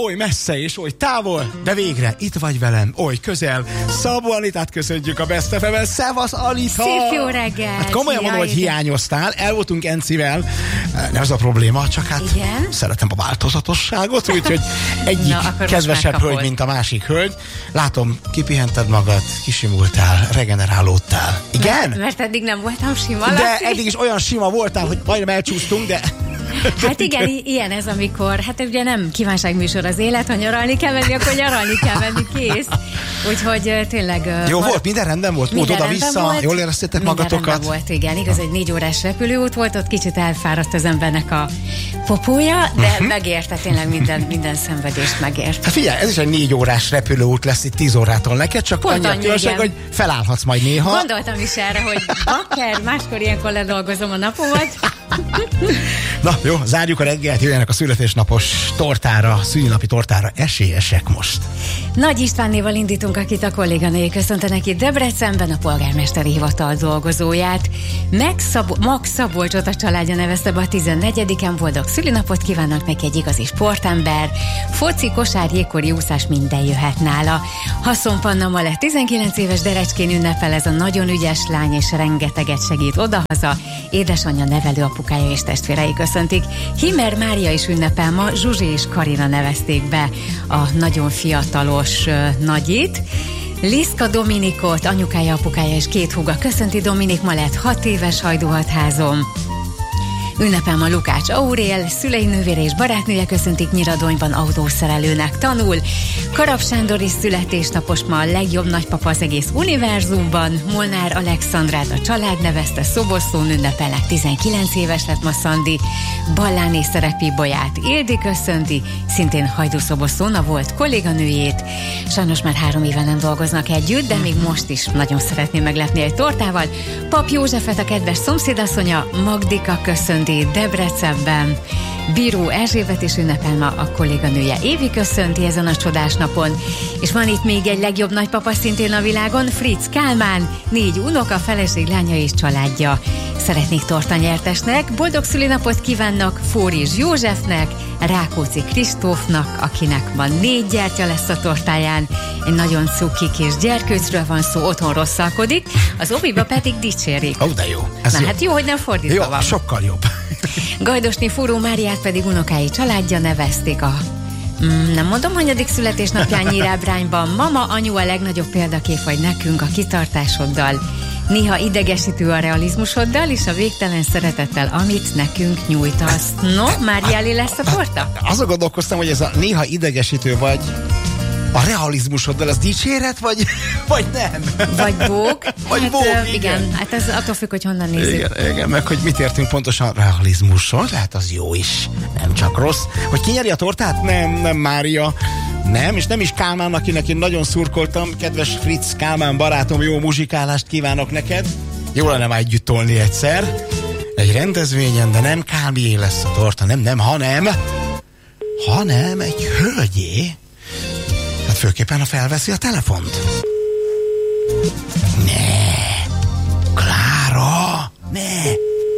oly messze és oly távol, de végre itt vagy velem, oly közel. Szabó Anitát köszöntjük a Best FM-en. Szevasz, Anita! Szép jó reggel! Hát komolyan mondom, hogy hiányoztál, el voltunk Encivel, nem az a probléma, csak hát igen? Szeretem a változatosságot, úgyhogy egyik kedvesebb hölgy, mint a másik hölgy. Látom, kipihented magad, kisimultál, regenerálódtál. Igen? Mert eddig nem voltam sima. De eddig is olyan sima voltál, hogy majdnem elcsúsztunk, de... Hát igen, ilyen ez, amikor, hát ugye nem kívánságműsor az élet, ha nyaralni kell menni, akkor nyaralni kell menni, kész. Úgyhogy tényleg... Jó volt, minden rendben volt? Mód oda-vissza, jól éreztétek magatokat? Minden rendben volt, igen. Igaz, egy 4 órás repülőút volt, ott kicsit elfáradt az embernek a popója, de megérte tényleg minden szenvedést megért. Hát figyelj, ez is egy 4 órás repülőút lesz itt 10 órától neked, csak annyi a különbség, hogy felállhatsz majd néha. Gondoltam is erre, hogy bakker, máskor ilyenkor ledolgozom a napomat. Na jó, zárjuk a reggelt, jöjjenek a születésnapos tortára, szülinapi tortára esélyesek most. Nagy Istvánnéval indítunk, akit a kolléganője köszöntenek itt Debrecenben, a polgármesteri hivatal dolgozóját. Mag Szabolcsot a családja nevezte be a 14-en, boldog szülinapot kívánnak neki, egy igazi sportember. Foci, kosár, jégkori úszás, minden jöhet nála. Haszon Panna ma lett 19 éves, Derecskén ünnepel, ez a nagyon ügyes lány, és rengeteget segít odahaza. Édesanyja, nevelő apukája és testvérei köszöntik. Himer Mária is ünnepel ma, Zsuzsi és Karina nevezték be a nagyon fiatalos nagyit. Liszka Dominikot, anyukája, apukája és 2 húga köszönti. Dominik ma lett 6 éves, Hajdúhatházon. Ünnepel ma Lukács Aurél, szülei, nővére és barátnője köszöntik, Nyiradonyban autószerelőnek tanul. Karab Sándor is születésnapos ma, a legjobb nagypapa az egész univerzumban. Molnár Alexandrát a család nevezte, Szoboszlón ünnepelnek, 19 éves lett ma Szandi. Balláné Szerepi Bolyát Ildi köszönti, szintén Hajdú-Szoboszlón a volt kolléganőjét. Sajnos már 3 éve nem dolgoznak együtt, de még most is nagyon szeretném meglepni egy tortával. Pap Józsefet a kedves szomszédasszonya, Magdika köszönti Debrecenben. Bíró Erzsébet is ünnepel ma, a kolléganője Évi köszönti ezen a csodás napon. És van itt még egy legjobb nagypapa szintén a világon, Fritz Kálmán, 4 unoka, feleség, lánya és családja. Szeretnék tortanyertesnek, boldog szülinapot kívánnak Fóris Józsefnek, Rákóczi Kristófnak, akinek ma 4 gyertya lesz a tortáján. Egy nagyon cuki kis gyerkőcről van szó, otthon rosszalkodik, az oviba pedig dicsérik. Ó, de jó. Na jó. Hát jó, hogy nem fordítva van. Sokkal jobb. Gajdosné Furó Máriát pedig unokái családja nevezték a nem mondom, hanyadik születésnapján Nyírábrányban. Mama, anyu, a legnagyobb példakép vagy nekünk a kitartásoddal. Néha idegesítő a realizmusoddal és a végtelen szeretettel, amit nekünk nyújtasz. No, Máriáli lesz a torta? Azon gondolkoztam, hogy ez a néha idegesítő vagy a realizmusoddal, az dicséret, vagy nem? Vagy bók. Vagy hát, bók, igen. Hát ez attól függ, hogy honnan nézzük. Igen, meg hogy mit értünk pontosan realizmuson, hát az jó is, nem csak rossz. Hogy ki nyeri a tortát? Nem Mária. Nem, és nem is Kálmán, akinek én nagyon szurkoltam. Kedves Fritz Kálmán barátom, jó muzsikálást kívánok neked. Jó lenne már együtt tolni egyszer. Egy rendezvényen, de nem Kálmié lesz a torta, hanem egy hölgyé. Hát főképpen, ha felveszi a telefont. Ne! Klára! Ne!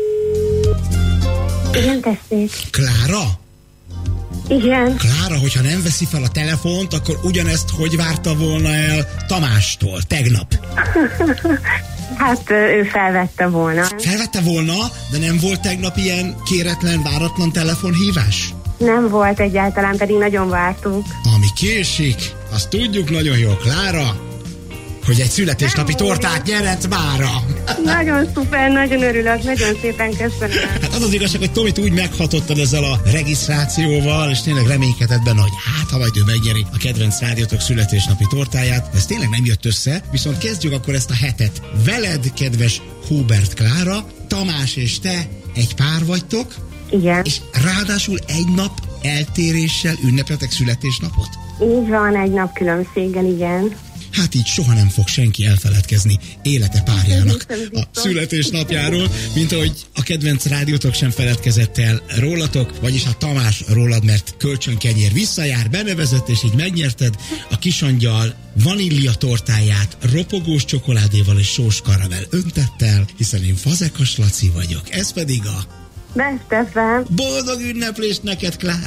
Igen, tessék. Klára? Igen. Klára, hogyha nem veszi fel a telefont, akkor ugyanezt hogy várta volna el Tamástól tegnap? Hát ő felvette volna. Felvette volna, de nem volt tegnap ilyen kéretlen, váratlan telefonhívás? Nem volt egyáltalán, pedig nagyon vártunk. Ami késik, azt tudjuk nagyon jól, Klára, hogy egy születésnapi tortát nyerett mára. Nagyon szuper, nagyon örülök, nagyon szépen köszönöm. Hát az igazság, hogy Tomit úgy meghatottad ezzel a regisztrációval, és tényleg reménykedett benne, hogy ha majd ő megnyeri a kedvenc rádiótok születésnapi tortáját. Ez tényleg nem jött össze, viszont kezdjük akkor ezt a hetet. Veled, kedves Hubert Klára, Tamás és te egy pár vagytok. Igen. És ráadásul egy nap eltéréssel ünnepeltek születésnapot? Így van, egy nap különbséggel, igen. Hát így soha nem fog senki elfeledkezni élete párjának a születésnapjáról, mint ahogy a kedvenc rádiótok sem feledkezett el rólatok, vagyis a Tamás rólad, mert kölcsönkenyér visszajár, benevezett, és így megnyerted a Kisangyal vanília tortáját ropogós csokoládéval és sós karamell öntettel, hiszen én Fazekas Laci vagyok, ez pedig a Best FM. Boldog ünneplést neked, Klára!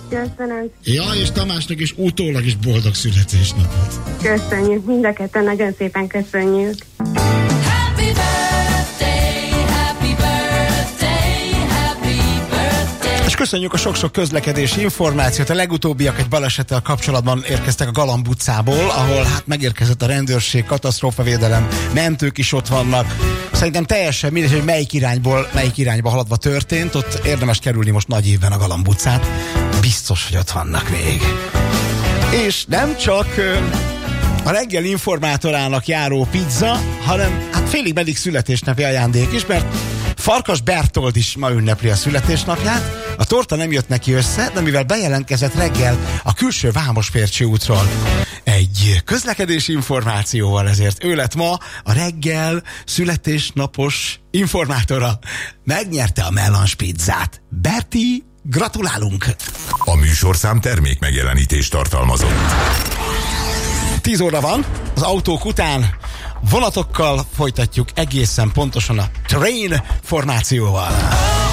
Köszönöm. Ja, és Tamásnak is utólag is boldog születésnapot. Köszönjük, mind a ketten nagyon szépen köszönjük. Happy birthday, happy birthday, happy birthday. És köszönjük a sok-sok közlekedési információt. A legutóbbiak egy balesettel kapcsolatban érkeztek a Galamb utcából, ahol hát megérkezett a rendőrség, katasztrófavédelem, mentők is ott vannak. Szerintem teljesen mindegy, hogy melyik irányba haladva történt, ott érdemes kerülni most nagy évben a Galamb utcát. Biztos, hogy ott vannak még. És nem csak a reggel informátorának járó pizza, hanem hát félig meddig születésnapi ajándék is, mert Farkas Bertold is ma ünnepli a születésnapját. A torta nem jött neki össze, de mivel bejelentkezett reggel a külső Vámospércsi útról egy közlekedési információval, ezért ő lett ma a reggel születésnapos informátora. Megnyerte a melange pizzát. Berti, gratulálunk! A műsorszám termék megjelenítést tartalmazott. 10 óra van, az autók után vonatokkal folytatjuk egészen pontosan a Train formációval.